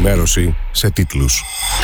ενημέρωση σε τίτλους.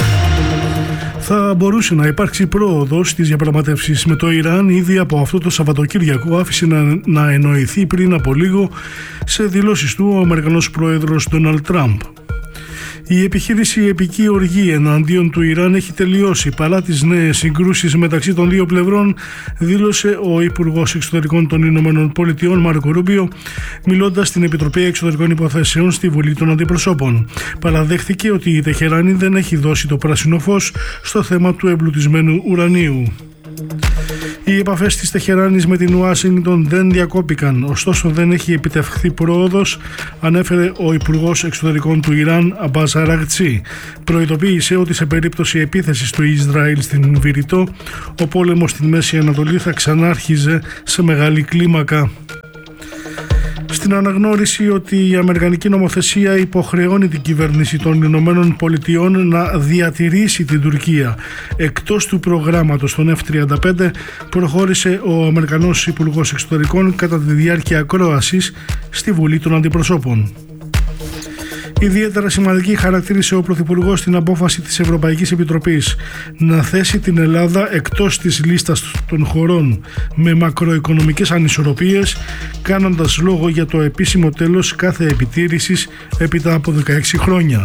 Θα μπορούσε να υπάρξει πρόοδος στις διαπραγματεύσεις με το Ιράν. Ήδη από αυτό το Σαββατοκύριακο άφησε να εννοηθεί πριν από λίγο σε δηλώσεις του ο Αμερικανός πρόεδρος Ντόναλντ Τραμπ. Η επιχείρηση επική οργή εναντίον του Ιράν έχει τελειώσει παρά τις νέες συγκρούσεις μεταξύ των δύο πλευρών, δήλωσε ο Υπουργός Εξωτερικών των Ηνωμένων Πολιτειών Μάρκο Ρούμπιο, μιλώντας στην Επιτροπή Εξωτερικών Υποθέσεων στη Βουλή των Αντιπροσώπων. Παραδέχθηκε ότι η Τεχεράνη δεν έχει δώσει το πράσινο φως στο θέμα του εμπλουτισμένου ουρανίου. Οι επαφές της Τεχεράνης με την Ουάσιγκτον δεν διακόπηκαν, ωστόσο δεν έχει επιτευχθεί πρόοδος, ανέφερε ο Υπουργός Εξωτερικών του Ιράν Αμπάς Αραγτσί. Προειδοποίησε ότι σε περίπτωση επίθεσης του Ισραήλ στην Βηρητό, ο πόλεμος στην Μέση Ανατολή θα ξανάρχιζε σε μεγάλη κλίμακα. Στην αναγνώριση ότι η Αμερικανική νομοθεσία υποχρεώνει την κυβέρνηση των Ηνωμένων Πολιτειών να διατηρήσει την Τουρκία εκτός του προγράμματος των F-35, προχώρησε ο Αμερικανός Υπουργός Εξωτερικών κατά τη διάρκεια ακρόασης στη Βουλή των Αντιπροσώπων. Ιδιαίτερα σημαντική χαρακτήρισε ο Πρωθυπουργός την απόφαση της Ευρωπαϊκής Επιτροπής να θέσει την Ελλάδα εκτός της λίστας των χωρών με μακροοικονομικές ανισορροπίες, κάνοντας λόγο για το επίσημο τέλος κάθε επιτήρησης έπειτα από 16 χρόνια.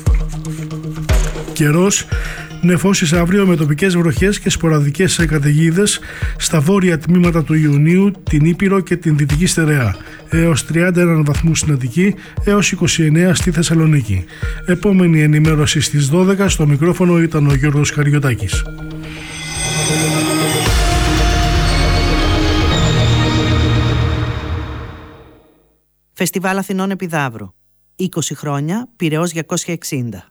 Καιρός. Νεφώσεις αύριο με τοπικές βροχές και σποραδικές καταιγίδες στα βόρεια τμήματα του Ιουνίου, την Ήπειρο και την Δυτική Στερεά. Έως 31 βαθμούς στην Αττική, έως 29 στη Θεσσαλονίκη. Επόμενη ενημέρωση στις 12. Στο μικρόφωνο ήταν ο Γιώργος Καριωτάκης. Φεστιβάλ Αθηνών Επιδαύρου. 20 χρόνια, Πειραιώς 260.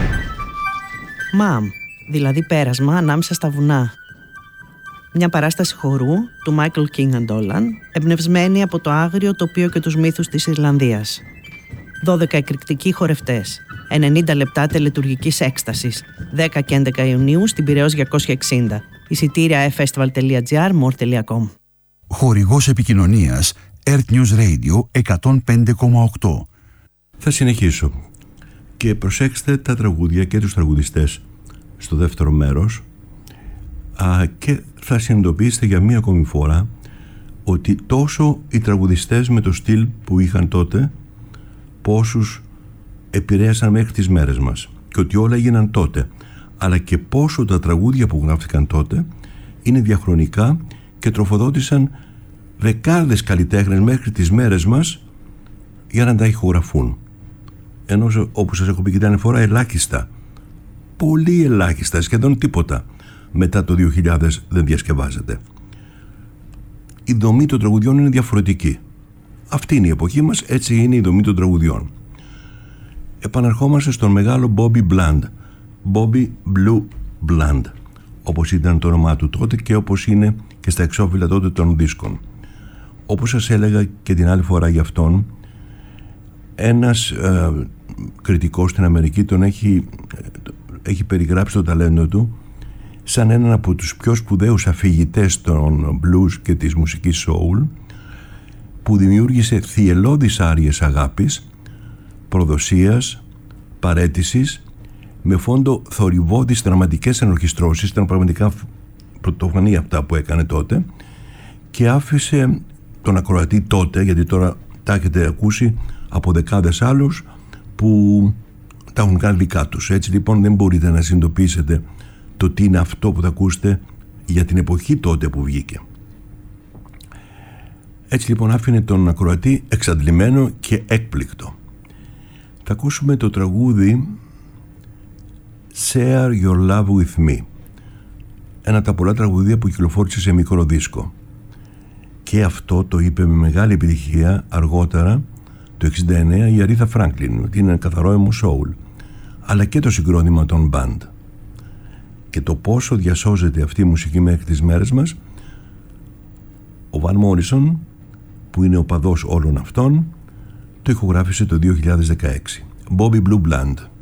ΜΑΜ, δηλαδή πέρασμα ανάμεσα στα βουνά. Μια παράσταση χορού του Michael King and Dolan, εμπνευσμένη από το άγριο τοπίο και τους μύθους της Ιρλανδίας. 12 εκρηκτικοί χορευτές, 90 λεπτά τελετουργικής έκστασης, 10 και 11 Ιουνίου στην Πειραιώς 260. Εισιτήρια festival.gr, more.com. Χορηγός επικοινωνίας Earth News Radio 105,8. Θα συνεχίσω. Και προσέξτε τα τραγούδια και τους τραγουδιστές στο δεύτερο μέρος και θα συνειδητοποιήσετε για μία ακόμη φορά ότι τόσο οι τραγουδιστές με το στυλ που είχαν τότε, πόσους επηρέασαν μέχρι τις μέρες μας και ότι όλα έγιναν τότε, αλλά και πόσο τα τραγούδια που γράφτηκαν τότε είναι διαχρονικά και τροφοδότησαν δεκάδες καλλιτέχνες μέχρι τις μέρες μας για να τα ηχογραφούν. Ενώ, όπως σας έχω πει και την άλλη φορά, ελάχιστα, πολύ ελάχιστα, σχεδόν τίποτα μετά το 2000 δεν διασκευάζεται. Η δομή των τραγουδιών είναι διαφορετική. Αυτή είναι η εποχή μας, έτσι είναι η δομή των τραγουδιών. Επαναρχόμαστε στον μεγάλο Bobby Bland, Bobby Blue Bland, όπως ήταν το όνομά του τότε και όπως είναι και στα εξώφυλλα τότε των δίσκων. Όπως σας έλεγα και την άλλη φορά για αυτόν, ένας κριτικός στην Αμερική τον έχει περιγράψει το ταλέντο του σαν έναν από τους πιο σπουδαίους αφηγητές των blues και της μουσικής soul, που δημιούργησε θυελλώδεις άριες αγάπης, προδοσίας, παραίτησης, με φόντο θορυβώδεις δραματικές ενορχιστρώσεις. Ήταν πραγματικά πρωτοφανή αυτά που έκανε τότε και άφησε τον ακροατή τότε, γιατί τώρα τα έχετε ακούσει από δεκάδες άλλους που τα έχουν κάνει δικά τους. Έτσι λοιπόν δεν μπορείτε να συνειδητοποιήσετε το τι είναι αυτό που θα ακούσετε για την εποχή τότε που βγήκε. Έτσι λοιπόν άφηνε τον ακροατή εξαντλημένο και έκπληκτο. Θα ακούσουμε το τραγούδι Share Your Love With Me, ένα από τα πολλά τραγουδία που κυκλοφόρησε σε μικρό δίσκο, και αυτό το είπε με μεγάλη επιτυχία αργότερα το 1969 η Αρήθα Φράγκλιν, ότι είναι ένα καθαρό emo soul, αλλά και το συγκρότημα των band. Και το πόσο διασώζεται αυτή η μουσική μέχρι τις μέρες μας, ο Van Morrison, που είναι ο παδός όλων αυτών, το ηχογράφησε το 2016. Bobby Blue Bland.